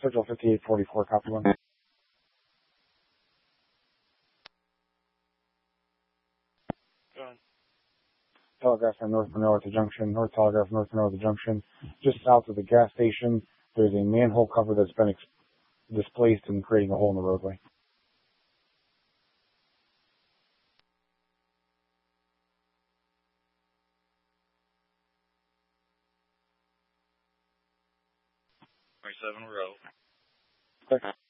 Central 5844, copy one. Telegraph from North Monroe at the junction, North Telegraph, North Monroe at the junction. Just south of the gas station, there's a manhole cover that's been displaced and creating a hole in the roadway. Seven row. Okay.